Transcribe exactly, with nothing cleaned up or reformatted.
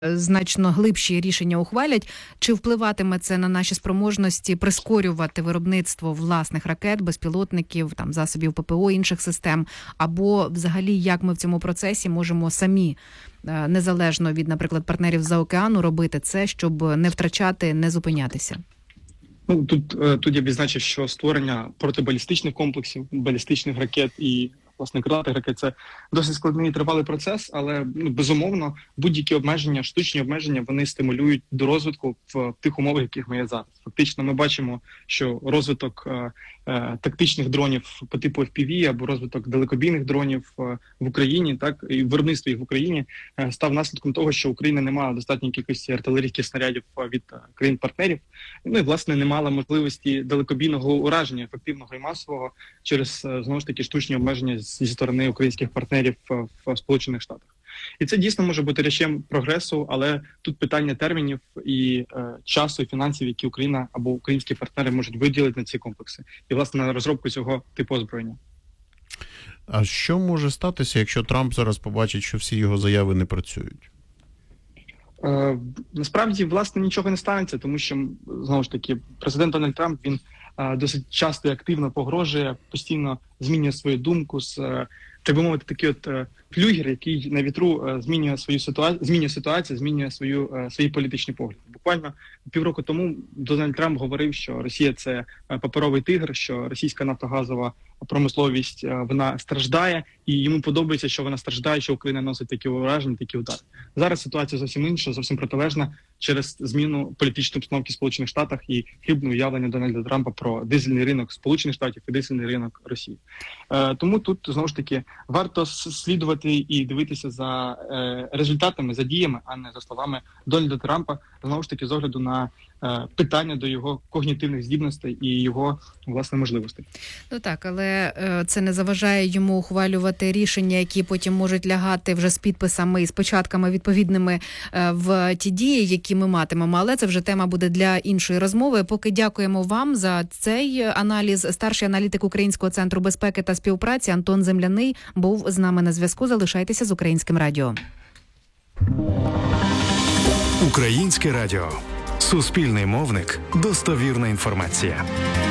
значно глибші рішення ухвалять. Чи впливатиме це на наші спроможності прискорювати виробництво власних ракет, безпілотників, там засобів ППО, інших систем? Або взагалі, як ми в цьому процесі можемо самі, незалежно від, наприклад, партнерів з-за океану, робити це, щоб не втрачати, не зупинятися? Ну, тут, тут я відзначив, що створення протибалістичних комплексів, балістичних ракет і, власне, крилатих ракет – це досить складний і тривалий процес, але, ну, безумовно, будь-які обмеження, штучні обмеження, вони стимулюють до розвитку в тих умовах, яких ми є зараз. Фактично, ми бачимо, що розвиток е, е, тактичних дронів по типу еф пі ві або розвиток далекобійних дронів е, в Україні, так, і виробництво їх в Україні е, став наслідком того, що Україна не мала достатньої кількості артилерійських снарядів від е, країн-партнерів, ну і, власне, не мала можливості далекобійного ураження, ефективного і масового, через, е, знову ж таки, штучні обмеження зі сторони українських партнерів в, в Сполучених Штатах. І це дійсно може бути речем прогресу, але тут питання термінів і е, часу, і фінансів, які Україна або українські партнери можуть виділити на ці комплекси. І, власне, на розробку цього типу озброєння. А що може статися, якщо Трамп зараз побачить, що всі його заяви не працюють? Е, насправді, власне, нічого не станеться, тому що, знову ж таки, президент Дональд Трамп, він е, досить часто і активно погрожує, постійно змінює свою думку з, е, так би мовити, такий от е, флюгер, який на вітру е, змінює свою ситуацію, змінює ситуацію, змінює свою, е, свої політичні погляди. Буквально півроку тому Дональд Трамп говорив, що Росія – це паперовий тигр, що російська нафтогазова промисловість, е, вона страждає, і йому подобається, що вона страждає, що Україна носить такі ураження, такі удари. Зараз ситуація зовсім інша, зовсім протилежна через зміну політичної обстановки в Сполучених Штатах і хибне уявлення Дональда Трампа про дизельний ринок Сполучених Штатів і дизельний ринок Росії. Е, тому тут, знову ж таки, варто слідувати і дивитися за е, результатами, за діями, а не за словами Дональда Трампа, знову ж таки, з огляду на е, питання до його когнітивних здібностей і його, власне, можливостей. Ну так, але е, це не заважає йому ухвалювати рішення, які потім можуть лягати вже з підписами і з початками відповідними е, в ті дії, які ми матимемо. Але це вже тема буде для іншої розмови. Поки дякуємо вам за цей аналіз. Старший аналітик Українського центру безпеки та співпраці Антон Земляний був з нами на зв'язку. Залишайтеся з Українським радіо. Українське радіо. Суспільний мовник. Достовірна інформація.